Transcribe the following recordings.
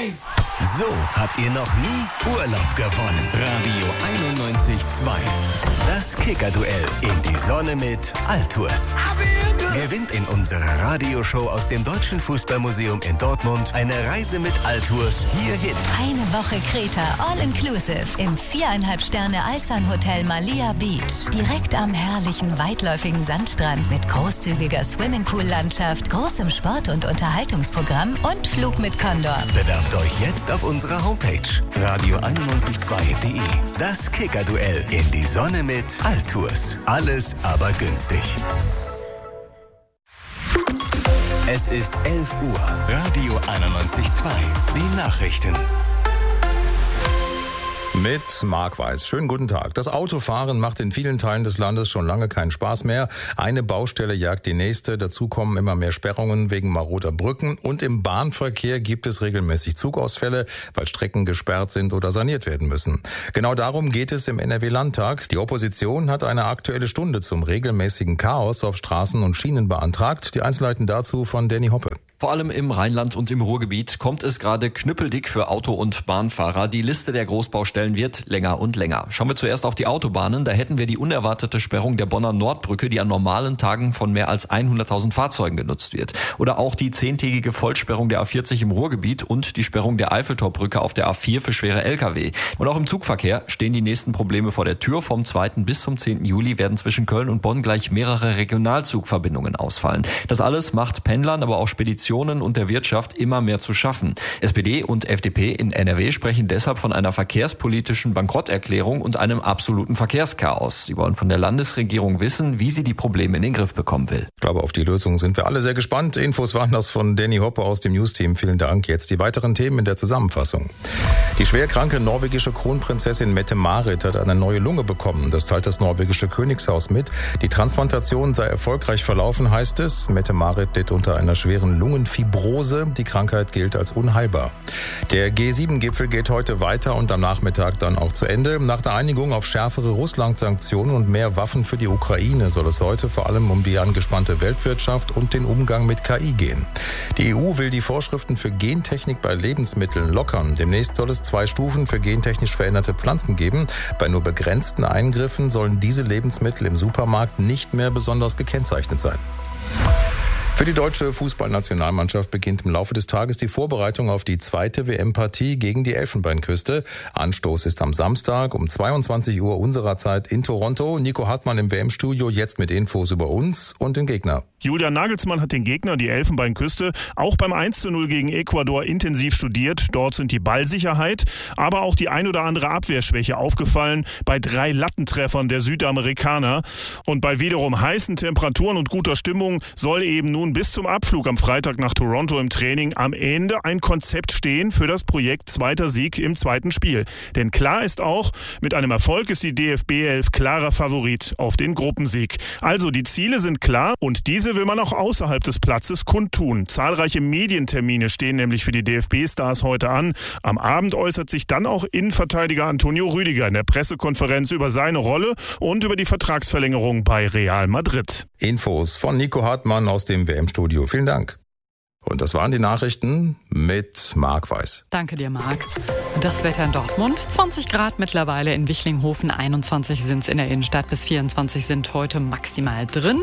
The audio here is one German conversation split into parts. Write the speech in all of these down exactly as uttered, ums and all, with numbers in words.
live. So habt ihr noch nie Urlaub gewonnen. Radio einundneunzig Komma zwei. Das Kicker-Duell in die Sonne mit Altours. Gewinnt in unserer Radioshow aus dem Deutschen Fußballmuseum in Dortmund eine Reise mit Altours hierhin. Eine Woche Kreta All-Inclusive im viereinhalb Sterne Alzan Hotel Malia Beach. Direkt am herrlichen, weitläufigen Sandstrand mit großzügiger Swimmingpool-Landschaft, großem Sport- und Unterhaltungsprogramm und Flug mit Condor. Bewerbt euch jetzt auf unserer Homepage radio einundneunzig Komma zwei punkt de. Das Kicker-Duell in die Sonne mit Altours. Alles aber günstig. Es ist elf Uhr. Radio einundneunzig Komma zwei. Die Nachrichten. Mit Marc Weiß. Schönen guten Tag. Das Autofahren macht in vielen Teilen des Landes schon lange keinen Spaß mehr. Eine Baustelle jagt die nächste. Dazu kommen immer mehr Sperrungen wegen maroder Brücken. Und im Bahnverkehr gibt es regelmäßig Zugausfälle, weil Strecken gesperrt sind oder saniert werden müssen. Genau darum geht es im N R W-Landtag. Die Opposition hat eine Aktuelle Stunde zum regelmäßigen Chaos auf Straßen und Schienen beantragt. Die Einzelheiten dazu von Danny Hoppe. Vor allem im Rheinland und im Ruhrgebiet kommt es gerade knüppeldick für Auto- und Bahnfahrer. Die Liste der Großbaustellen wird länger und länger. Schauen wir zuerst auf die Autobahnen. Da hätten wir die unerwartete Sperrung der Bonner Nordbrücke, die an normalen Tagen von mehr als hunderttausend Fahrzeugen genutzt wird. Oder auch die zehntägige Vollsperrung der A vierzig im Ruhrgebiet und die Sperrung der Eiffeltorbrücke auf der A vier für schwere L K W. Und auch im Zugverkehr stehen die nächsten Probleme vor der Tür. Vom zweiten bis zum zehnten Juli werden zwischen Köln und Bonn gleich mehrere Regionalzugverbindungen ausfallen. Das alles macht Pendlern, aber auch Speditionen und der Wirtschaft immer mehr zu schaffen. S P D und F D P in N R W sprechen deshalb von einer verkehrspolitischen Bankrotterklärung und einem absoluten Verkehrschaos. Sie wollen von der Landesregierung wissen, wie sie die Probleme in den Griff bekommen will. Ich glaube, auf die Lösung sind wir alle sehr gespannt. Infos waren das von Danny Hoppe aus dem News-Team. Vielen Dank. Jetzt die weiteren Themen in der Zusammenfassung. Die schwerkranke norwegische Kronprinzessin Mette-Marit hat eine neue Lunge bekommen. Das teilt das norwegische Königshaus mit. Die Transplantation sei erfolgreich verlaufen, heißt es. Mette-Marit litt unter einer schweren Lungenfibrose. Die Krankheit gilt als unheilbar. Der G sieben Gipfel geht heute weiter und am Nachmittag dann auch zu Ende. Nach der Einigung auf schärfere Russland-Sanktionen und mehr Waffen für die Ukraine soll es heute vor allem um die angespannte Weltwirtschaft und den Umgang mit K I gehen. Die E U will die Vorschriften für Gentechnik bei Lebensmitteln lockern. Demnächst soll es zwei Stufen für gentechnisch veränderte Pflanzen geben. Bei nur begrenzten Eingriffen sollen diese Lebensmittel im Supermarkt nicht mehr besonders gekennzeichnet sein. Für die deutsche Fußballnationalmannschaft beginnt im Laufe des Tages die Vorbereitung auf die zweite W M-Partie gegen die Elfenbeinküste. Anstoß ist am Samstag um zweiundzwanzig Uhr unserer Zeit in Toronto. Nico Hartmann im W M-Studio, jetzt mit Infos über uns und den Gegner. Julian Nagelsmann hat den Gegner, die Elfenbeinküste, auch beim eins zu null gegen Ecuador intensiv studiert. Dort sind die Ballsicherheit, aber auch die ein oder andere Abwehrschwäche aufgefallen bei drei Lattentreffern der Südamerikaner. Und bei wiederum heißen Temperaturen und guter Stimmung soll eben nun bis zum Abflug am Freitag nach Toronto im Training am Ende ein Konzept stehen für das Projekt zweiter Sieg im zweiten Spiel. Denn klar ist auch, mit einem Erfolg ist die D F B elf klarer Favorit auf den Gruppensieg. Also die Ziele sind klar und diese will man auch außerhalb des Platzes kundtun. Zahlreiche Medientermine stehen nämlich für die D F B-Stars heute an. Am Abend äußert sich dann auch Innenverteidiger Antonio Rüdiger in der Pressekonferenz über seine Rolle und über die Vertragsverlängerung bei Real Madrid. Infos von Nico Hartmann aus dem W M-Studio. Vielen Dank. Und das waren die Nachrichten mit Marc Weiß. Danke dir, Marc. Das Wetter in Dortmund, zwanzig Grad mittlerweile in Wichlinghofen, einundzwanzig sind es in der Innenstadt, bis vierundzwanzig sind heute maximal drin.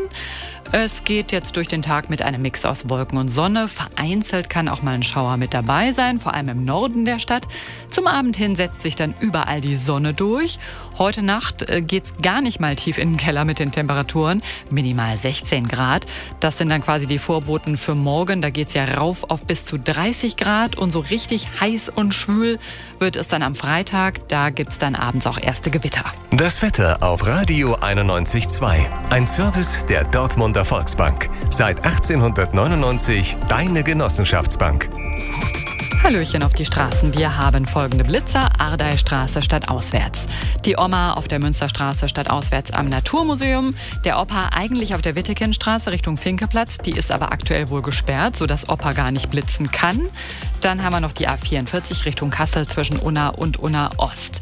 Es geht jetzt durch den Tag mit einem Mix aus Wolken und Sonne. Vereinzelt kann auch mal ein Schauer mit dabei sein, vor allem im Norden der Stadt. Zum Abend hin setzt sich dann überall die Sonne durch. Heute Nacht geht's gar nicht mal tief in den Keller mit den Temperaturen. Minimal sechzehn Grad. Das sind dann quasi die Vorboten für morgen. Da geht's ja rauf auf bis zu dreißig Grad. Und so richtig heiß und schwül wird es dann am Freitag. Da gibt's dann abends auch erste Gewitter. Das Wetter auf Radio einundneunzig Komma zwei. Ein Service der Dortmunder Volksbank. Seit achtzehnhundertneunundneunzig deine Genossenschaftsbank. Hallöchen auf die Straßen. Wir haben folgende Blitzer. Ardeistraße stadtauswärts. Die Oma auf der Münsterstraße stadtauswärts am Naturmuseum. Der Opa eigentlich auf der Wittekenstraße Richtung Finkeplatz. Die ist aber aktuell wohl gesperrt, sodass Opa gar nicht blitzen kann. Dann haben wir noch die A vierundvierzig Richtung Kassel zwischen Unna und Unna Ost.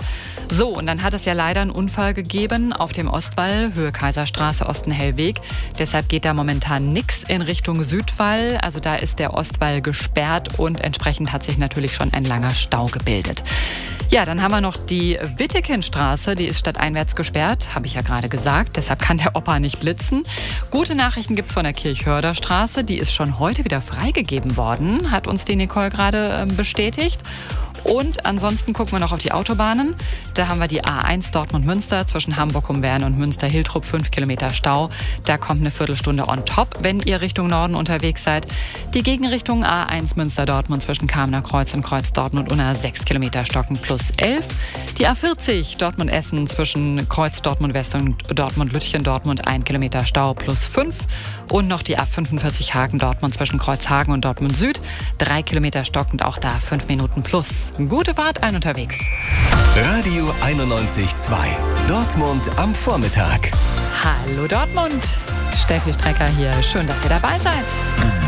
So, und dann hat es ja leider einen Unfall gegeben auf dem Ostwall, Höhe Kaiserstraße, Osten Hellweg. Deshalb geht da momentan nichts in Richtung Südwall. Also da ist der Ostwall gesperrt und entsprechend hat sich natürlich schon ein langer Stau gebildet. Ja, dann haben wir noch die Wittekindstraße, die ist stadteinwärts gesperrt, habe ich ja gerade gesagt. Deshalb kann der Opa nicht blitzen. Gute Nachrichten gibt's von der Kirchhörderstraße, die ist schon heute wieder freigegeben worden, hat uns die Nicole gerade äh, bestätigt. Und ansonsten gucken wir noch auf die Autobahnen. Da haben wir die A eins Dortmund-Münster zwischen Hamburg-Umwern und Münster-Hiltrup, fünf Kilometer Stau. Da kommt eine Viertelstunde on top, wenn ihr Richtung Norden unterwegs seid. Die Gegenrichtung A eins Münster-Dortmund zwischen Kamener Kreuz und Kreuz-Dortmund-Unna, sechs Kilometer Stocken plus elf. Die A vierzig Dortmund-Essen zwischen Kreuz-Dortmund-West und Dortmund-Lütchen-Dortmund, ein Kilometer Stau plus fünf. Und noch die A fünfundvierzig Hagen-Dortmund zwischen Kreuzhagen und Dortmund-Süd, drei Kilometer stockend, auch da fünf Minuten plus. Gute Fahrt, ein unterwegs. Radio einundneunzig Komma zwei. Dortmund am Vormittag. Hallo Dortmund. Steffi Strecker hier. Schön, dass ihr dabei seid.